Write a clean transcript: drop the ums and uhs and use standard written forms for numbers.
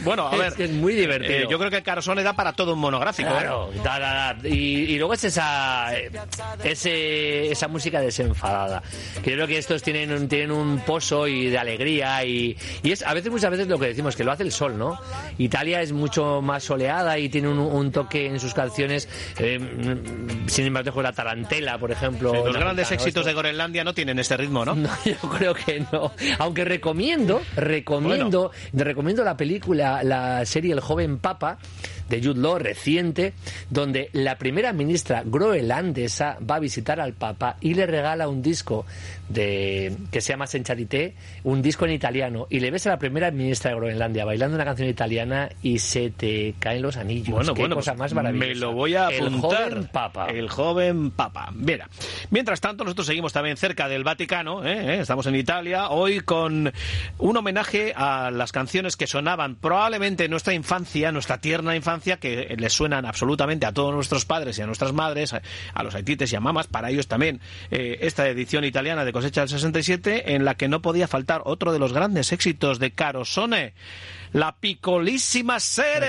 Bueno, a ver. Es muy divertido. Yo creo que Carosone da para todo un monográfico. Claro, Y luego es esa música desenfadada. Que yo creo que estos tienen un pozo y de alegría y es muchas veces lo que decimos, que lo hace el sol, ¿no? Italia es mucho más soleada y tiene un toque en sus canciones, sin embargo, la tarantela, por ejemplo. Sí, los grandes éxitos de Groenlandia no tienen este ritmo, ¿no? No, yo creo que no. Aunque recomiendo la película, la serie El joven papa de Jude Law, reciente, donde la primera ministra groenlandesa va a visitar al Papa y le regala un disco que se llama Sencharité, un disco en italiano, y le ves a la primera ministra de Groenlandia bailando una canción italiana y se te caen los anillos. Qué cosa más maravillosa. Me lo voy a apuntar. El joven Papa. El joven Papa. Mira, mientras tanto, nosotros seguimos también cerca del Vaticano, estamos en Italia, hoy con un homenaje a las canciones que sonaban probablemente en nuestra infancia, nuestra tierna infancia, que les suenan absolutamente a todos nuestros padres y a nuestras madres, a los haitites y a mamás, para ellos también, esta edición italiana de Cosecha del 67, en la que no podía faltar otro de los grandes éxitos de Carosone, la Piccolissima Serenata.